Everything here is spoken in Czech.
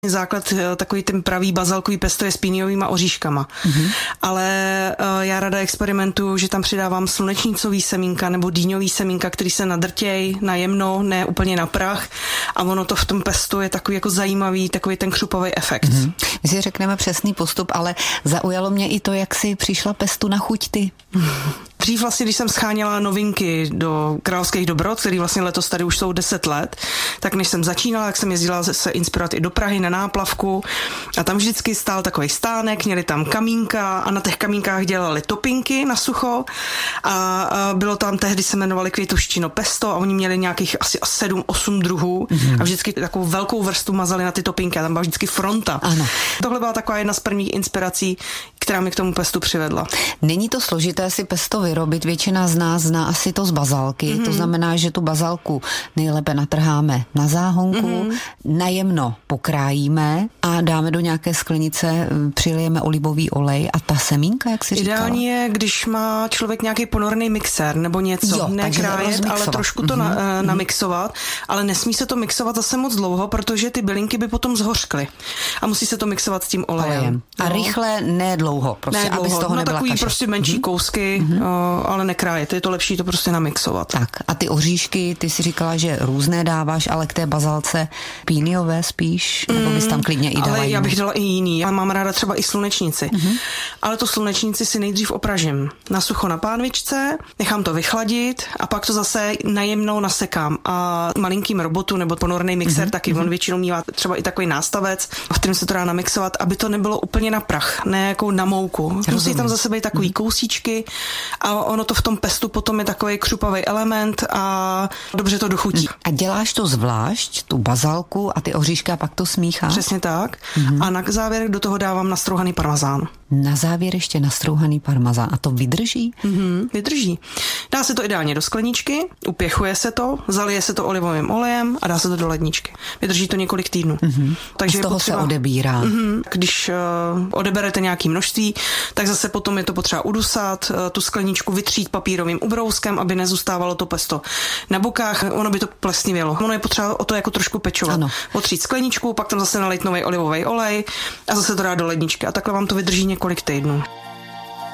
Základ takový ten pravý bazalkový pesto je s píniovýma oříškama. Ale já ráda experimentuju, že tam přidávám slunečnicový semínka nebo dýňový semínka, který se nadrtěj na jemno, ne úplně na prach, a ono to v tom pestu je takový jako zajímavý, takový ten křupový efekt. My si řekneme přesný postup, ale zaujalo mě i to, jak si přišla pestu na chuť ty. Dřív vlastně, když jsem scháněla novinky do Královských dobrot, který vlastně letos tady už jsou 10 let, tak než jsem začínala, tak jsem jezdila se inspirovat i do Prahy na náplavku a tam vždycky stál takový stánek, měli tam kamínka a na těch kamínkách dělali topinky na sucho a bylo tam, tehdy se jmenovali květuščino pesto a oni měli nějakých asi 7-8 druhů a vždycky takovou velkou vrstvu mazali na ty topinky a tam byla vždycky fronta. Ano. Tohle byla taková jedna z prvních inspirací, která mi k tomu pestu přivedla. Není to složité si pesto vyrobit, většina z nás zná asi to z bazalky, to znamená, že tu bazalku nejlépe natrháme na záhonku, najemno pokrájíme a dáme do nějaké sklenice, přilijeme olivový olej a ta semínka, jak si říkala? Ideální je, když má člověk nějaký ponorný mixér nebo něco, ne krájet, ale trošku to namixovat, ale nesmí se to mixovat zase moc dlouho, protože ty bylinky by potom zhořkly a musí se to mixovat s tím olejem. A rychle, ne dlouho, prostě, aby z toho nebyla takový kaše. prostě menší kousky, ale nekrájet, je to lepší to prostě namixovat. Tak a ty oříšky, ty si říkala, že různé dáváš, ale k té bazalce píniové spíš, nebo bys tam klidně i dala Ale jinou? já bych dala i jiný. Já mám ráda třeba i slunečnici. Ale tu slunečnici si nejdřív opražím na sucho na pánvičce, nechám to vychladit a pak to zase najemnou nasekám. A malinkým robotu nebo ponorný mixer taky, on většinou mívá třeba i takový nástavec, v kterém se to dá namixovat, aby to nebylo úplně na prach, ne jako na mouku. Musí tam zase být takový kousíčky a ono to v tom pestu potom je takový křupavý element a dobře to dochutí. A děláš to zvlášť, tu bazalku a ty oříšky a pak to smícháš? Přesně tak. A na závěr do toho dávám nastrouhaný parmazán. Na závěr ještě nastrouhaný parmazán. A to vydrží? Vydrží. Dá se to ideálně do skleničky, upěchuje se to, zalije se to olivovým olejem a dá se to do ledničky. Vydrží to několik týdnů. Takže z toho se odebírá. Když odeberete nějaké množství, tak zase potom je to potřeba udusat, tu skleničku vytřít papírovým ubrouskem, aby nezůstávalo to pesto na bokách, ono by to plesnivělo. Ono je potřeba o to jako trošku pečovat. Ano. Otřít skleničku, pak tam zase nalít nový olivový olej a zase to dát do ledničky a takhle vám to vydrží několik týdnů.